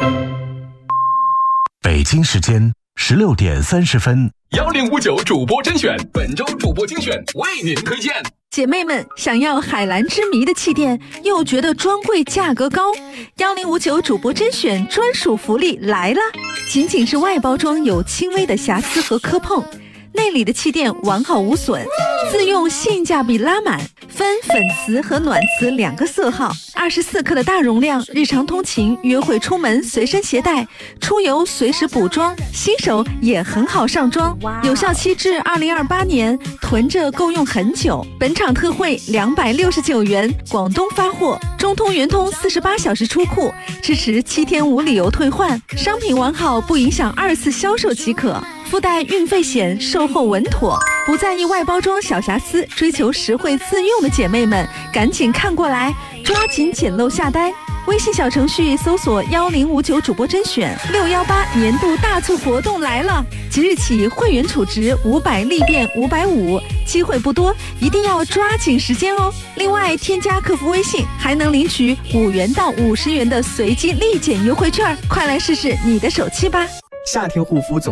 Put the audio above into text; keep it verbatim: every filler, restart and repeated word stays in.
北京时间十六点三十分， 幺零五九主播甄选，本周主播精选为您推荐。 姐妹们，想要海蓝之谜的气垫，又觉得专柜价格高，幺零五九主播甄选专属福利来了！仅仅是外包装有轻微的瑕疵和磕碰，内里的气垫完好无损，自用性价比拉满，分粉瓷和暖瓷两个色号，二十四克的大容量，日常通勤、约会出门随身携带，出游随时补妆，新手也很好上妆。有效期至二零二八年，囤着够用很久。本场特惠两百六十九元，广东发货，中通、圆通四十八小时出库，支持七天无理由退换，商品完好不影响二次销售即可。附带运费险，售后稳妥，不在意外包装小瑕疵，追求实惠自用的姐妹们，赶紧看过来，抓紧捡漏下单。微信小程序搜索幺零五九主播甄选，六幺八年度大促活动来了！即日起会员储值五百立变五百五，机会不多，一定要抓紧时间哦。另外，添加客服微信还能领取五元到五十元的随机立减优惠券，快来试试你的手气吧！ 夏天护肤总